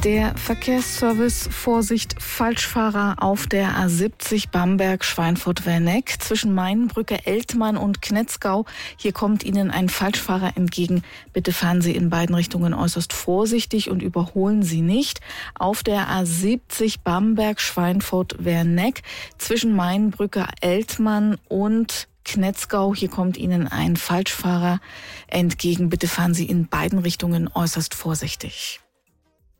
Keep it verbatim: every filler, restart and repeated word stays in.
Der Verkehrsservice, Vorsicht, Falschfahrer auf der A siebzig Bamberg-Schweinfurt-Werneck zwischen Mainbrücke, Eltmann und Knetzgau. Hier kommt Ihnen ein Falschfahrer entgegen. Bitte fahren Sie in beiden Richtungen äußerst vorsichtig und überholen Sie nicht. Auf der A siebzig Bamberg-Schweinfurt-Werneck zwischen Mainbrücke, Eltmann und Knetzgau. Hier kommt Ihnen ein Falschfahrer entgegen. Bitte fahren Sie in beiden Richtungen äußerst vorsichtig.